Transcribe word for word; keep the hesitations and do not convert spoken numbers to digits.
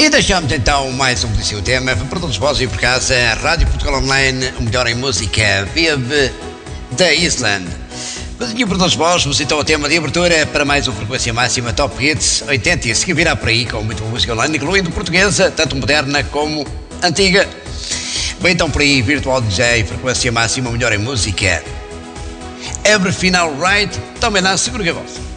E deixamos então mais um belíssimo tema para todos vós e por casa, Rádio Portugal Online, o melhor em música, vive da Island. E para todos vós, vos então o tema de abertura para mais uma frequência máxima Top Hits oitenta, e a seguir virá por aí com muita música online, incluindo portuguesa, tanto moderna como antiga. Bem, então por aí, Virtual D J, frequência máxima, o melhor em música. Every Final Right, também lá, seguro que é vosso.